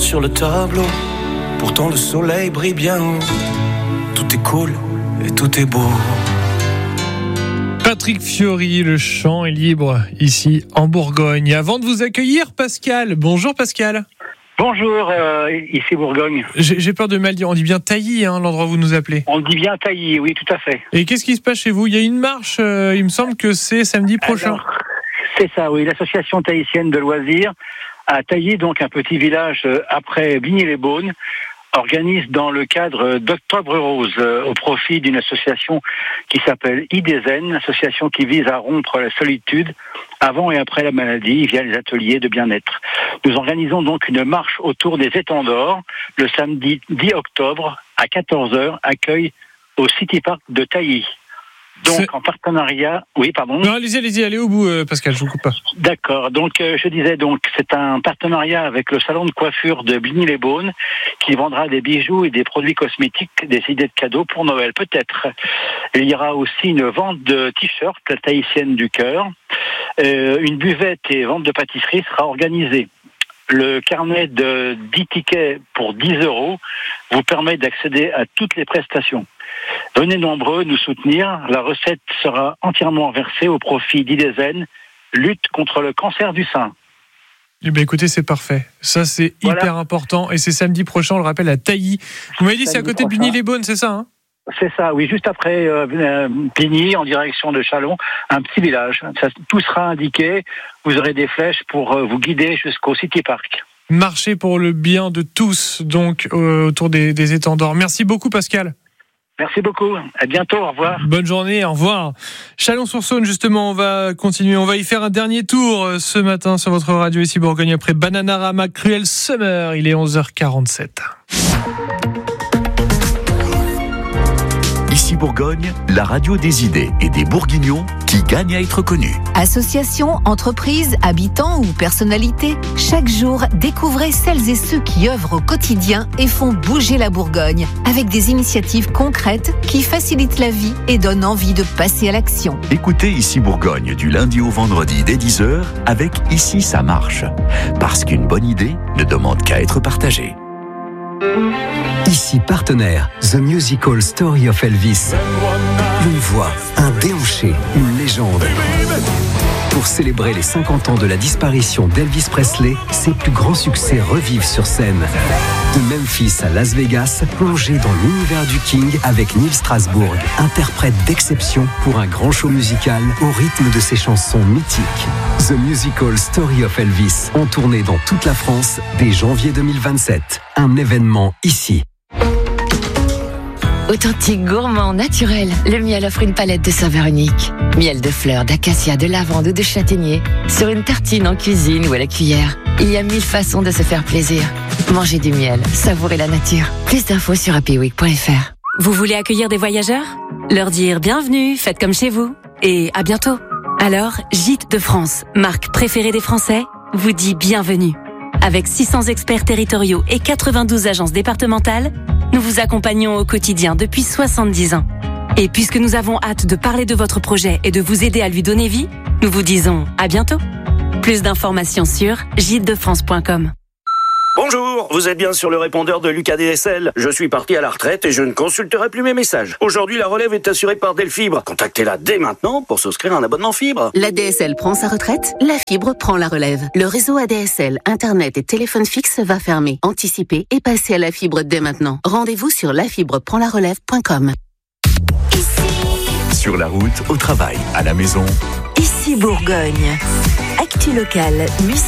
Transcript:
sur le tableau. Pourtant le soleil brille bien haut. Tout est cool et tout est beau. Patrick Fiori, le chant est libre ici en Bourgogne. Avant de vous accueillir, Pascal. Bonjour Pascal. Bonjour, ici Bourgogne. J'ai peur de mal dire, on dit bien Tailly, l'endroit où vous nous appelez. On dit bien Tailly, oui, tout à fait. Et qu'est-ce qui se passe chez vous ? Il y a une marche, il me semble que c'est samedi prochain. Alors, c'est ça, oui, l'association tahitienne de loisirs à Tailly, donc un petit village après Bigny-les-Beaunes, organise dans le cadre d'Octobre Rose au profit d'une association qui s'appelle IDESEN, association qui vise à rompre la solitude avant et après la maladie via les ateliers de bien-être. Nous organisons donc une marche autour des étangs d'or le samedi 10 octobre à 14h, accueil au City Park de Tailly. Donc en partenariat... Oui, pardon. Non, allez au bout, Pascal, je vous coupe pas. D'accord, donc je disais donc c'est un partenariat avec le salon de coiffure de Bigny-les-Beaunes qui vendra des bijoux et des produits cosmétiques, des idées de cadeaux pour Noël peut-être. Il y aura aussi une vente de t-shirts, la tahitienne du cœur. Une buvette et vente de pâtisserie sera organisée. Le carnet de 10 tickets pour 10 € vous permet d'accéder à toutes les prestations. Venez nombreux nous soutenir. La recette sera entièrement versée au profit d'IDESEN, lutte contre le cancer du sein. Eh bien, écoutez, c'est parfait. Ça, c'est hyper important. Et c'est samedi prochain, on le rappelle, à Tailly. Vous m'avez dit c'est à côté de Bigny-les-Beaunes, c'est ça C'est ça, oui, juste après Bigny, en direction de Châlons, un petit village. Tout sera indiqué. Vous aurez des flèches pour vous guider jusqu'au City Park. Marcher pour le bien de tous, donc autour des étangs d'or. Merci beaucoup, Pascal. Merci beaucoup. À bientôt. Au revoir. Bonne journée. Au revoir. Chalon-sur-Saône, justement, on va continuer. On va y faire un dernier tour ce matin sur votre radio ici Bourgogne après Bananarama Cruel Summer. Il est 11h47. Ici Bourgogne, la radio des idées et des Bourguignons qui gagnent à être connus. Associations, entreprises, habitants ou personnalités, chaque jour, découvrez celles et ceux qui œuvrent au quotidien et font bouger la Bourgogne avec des initiatives concrètes qui facilitent la vie et donnent envie de passer à l'action. Écoutez Ici Bourgogne du lundi au vendredi dès 10h avec Ici ça marche. Parce qu'une bonne idée ne demande qu'à être partagée. Ici partenaire, The Musical Story of Elvis. Une voix, un déhanché, une légende. Pour célébrer les 50 ans de la disparition d'Elvis Presley, ses plus grands succès revivent sur scène. De Memphis à Las Vegas, plongez dans l'univers du King avec Neil Strasbourg, interprète d'exception pour un grand show musical au rythme de ses chansons mythiques. The Musical Story of Elvis, en tournée dans toute la France dès janvier 2027. Un événement ici. Authentique, gourmand, naturel, le miel offre une palette de saveurs uniques. Miel de fleurs, d'acacia, de lavande ou de châtaignier. Sur une tartine, en cuisine ou à la cuillère. Il y a 1000 façons de se faire plaisir. Mangez du miel, savourez la nature. Plus d'infos sur happyweek.fr. Vous voulez accueillir des voyageurs ? Leur dire bienvenue, faites comme chez vous. Et à bientôt. Alors, Gîtes de France, marque préférée des Français, vous dit bienvenue. Avec 600 experts territoriaux et 92 agences départementales, nous vous accompagnons au quotidien depuis 70 ans. Et puisque nous avons hâte de parler de votre projet et de vous aider à lui donner vie, nous vous disons à bientôt. Plus d'informations sur gîtesdefrance.com. Bonjour, vous êtes bien sur le répondeur de Lucas DSL. Je suis parti à la retraite et je ne consulterai plus mes messages. Aujourd'hui, la relève est assurée par Delfibre. Contactez-la dès maintenant pour souscrire un abonnement fibre. La DSL prend sa retraite, la fibre prend la relève. Le réseau ADSL, Internet et téléphone fixe va fermer. Anticipez et passez à la fibre dès maintenant. Rendez-vous sur lafibreprendlarelève.com. Sur la route, au travail, à la maison. Ici Bourgogne. Actu locale, musique.